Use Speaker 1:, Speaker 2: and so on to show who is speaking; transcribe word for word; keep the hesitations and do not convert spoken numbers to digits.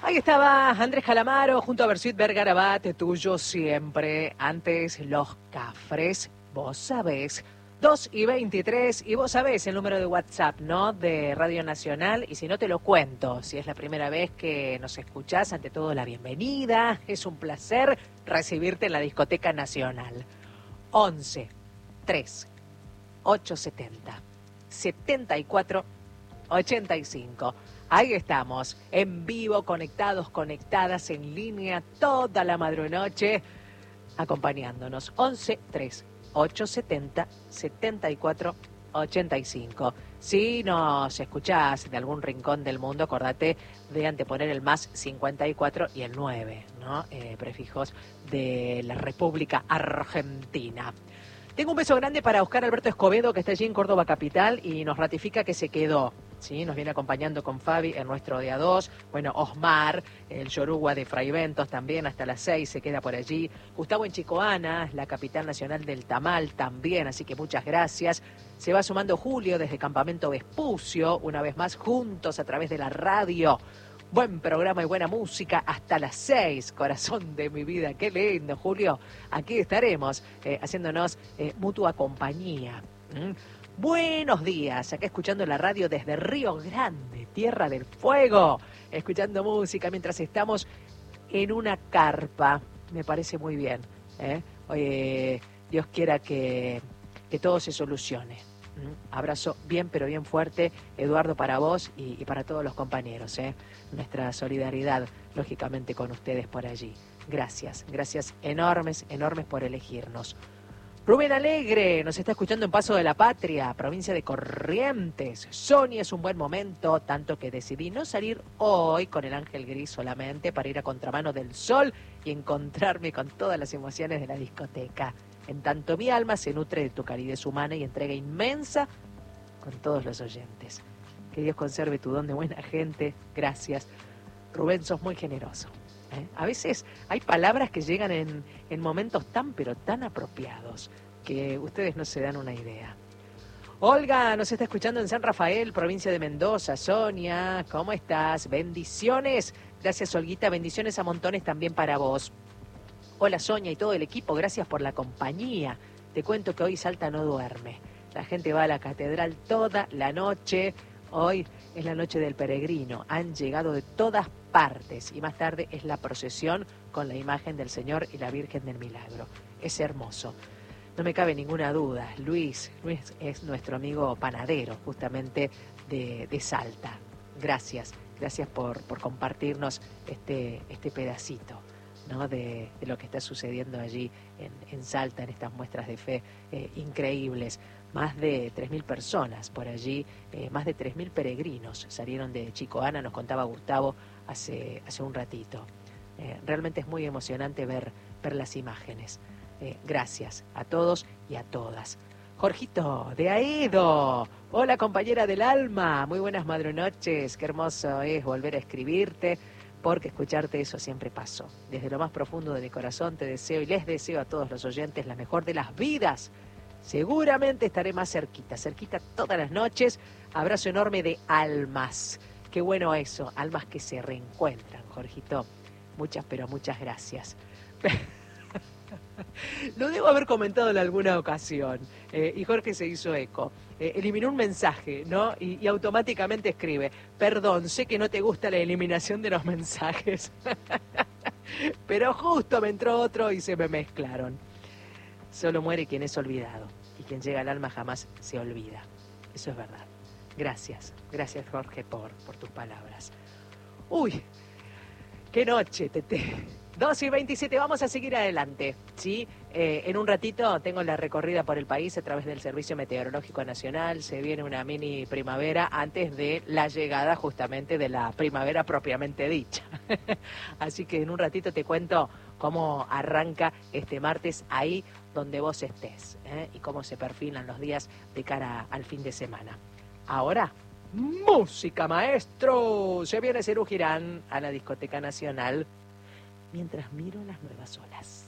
Speaker 1: Ahí estaba Andrés Calamaro junto a Bersuit Vergarabat, tuyo siempre. Antes los cafres, vos sabés. dos y veintitrés, y vos sabés el número de WhatsApp, ¿no? De Radio Nacional, y si no te lo cuento, si es la primera vez que nos escuchás, ante todo la bienvenida, es un placer recibirte en la Discoteca Nacional. once, tres, ochocientos setenta, setenta y cuatro, ochenta y cinco. Ahí estamos, en vivo, conectados, conectadas, en línea, toda la madrunoche, acompañándonos. once, tres, ochocientos setenta, setenta y cuatro, ochenta y cinco. Si nos escuchás de algún rincón del mundo, acordate de anteponer el más cincuenta y cuatro y el nueve, ¿no? Eh, prefijos de la República Argentina. Tengo un beso grande para Oscar Alberto Escobedo, que está allí en Córdoba Capital y nos ratifica que se quedó. Sí, nos viene acompañando con Fabi en nuestro día dos. Bueno, Osmar, el Yoruba de Fray Bentos también hasta las seis se queda por allí. Gustavo en Chicoana, la capital nacional del tamal también, así que muchas gracias. Se va sumando Julio desde Campamento Vespucio, una vez más juntos a través de la radio. Buen programa y buena música hasta las seis, corazón de mi vida. Qué lindo, Julio. Aquí estaremos eh, haciéndonos eh, mutua compañía. ¿Mm? Buenos días, acá escuchando la radio desde Río Grande, Tierra del Fuego, escuchando música mientras estamos en una carpa. Me parece muy bien. ¿eh? Oye, Dios quiera que, que todo se solucione. ¿Mm? Abrazo bien, pero bien fuerte, Eduardo, para vos y, y para todos los compañeros. ¿eh? Nuestra solidaridad, lógicamente, con ustedes por allí. Gracias, gracias enormes, enormes por elegirnos. Rubén Alegre nos está escuchando en Paso de la Patria, provincia de Corrientes. Sonia, es un buen momento, tanto que decidí no salir hoy con el ángel gris solamente para ir a contramano del sol y encontrarme con todas las emociones de la discoteca. En tanto mi alma se nutre de tu calidez humana y entrega inmensa con todos los oyentes. Que Dios conserve tu don de buena gente. Gracias. Rubén, sos muy generoso. ¿Eh? A veces hay palabras que llegan en, en momentos tan pero tan apropiados que ustedes no se dan una idea. Olga nos está escuchando en San Rafael, provincia de Mendoza. Sonia, ¿cómo estás? Bendiciones. Gracias, Olguita. Bendiciones a montones también para vos. Hola, Sonia y todo el equipo. Gracias por la compañía. Te cuento que hoy Salta no duerme. La gente va a la catedral toda la noche. Hoy es la noche del peregrino. Han llegado de todas partes y más tarde es la procesión con la imagen del Señor y la Virgen del Milagro. Es hermoso. No me cabe ninguna duda. Luis, Luis es nuestro amigo panadero, justamente de, de Salta. Gracias, gracias por, por compartirnos este, este pedacito, ¿no? de, de lo que está sucediendo allí en, en Salta, en estas muestras de fe eh, increíbles. Más de tres mil personas por allí, eh, más de tres mil peregrinos salieron de Chicoana, nos contaba Gustavo hace, hace un ratito. Eh, realmente es muy emocionante ver, ver las imágenes. Eh, gracias a todos y a todas. Jorgito, de Aedo. Hola, compañera del alma. Muy buenas madrunoches. Qué hermoso es volver a escribirte, porque escucharte eso siempre pasó. Desde lo más profundo de mi corazón te deseo y les deseo a todos los oyentes la mejor de las vidas. Seguramente estaré más cerquita, cerquita todas las noches. Abrazo enorme de almas. Qué bueno eso, almas que se reencuentran, Jorgito. Muchas, pero muchas gracias. Lo debo haber comentado en alguna ocasión, eh, y Jorge se hizo eco. Eh, eliminó un mensaje, ¿no? Y, y automáticamente escribe: perdón, sé que no te gusta la eliminación de los mensajes. Pero justo me entró otro y se me mezclaron. Solo muere quien es olvidado, y quien llega al alma jamás se olvida. Eso es verdad. Gracias, gracias Jorge por, por tus palabras. Uy, qué noche, Tete. dos y veintisiete, vamos a seguir adelante, ¿sí? Eh, en un ratito tengo la recorrida por el país a través del Servicio Meteorológico Nacional. Se viene una mini primavera antes de la llegada justamente de la primavera propiamente dicha. Así que en un ratito te cuento cómo arranca este martes ahí donde vos estés, ¿eh? Y cómo se perfilan los días de cara al fin de semana. Ahora, música, maestro. Se viene Serú Girán a la Discoteca Nacional mientras miro las nuevas olas.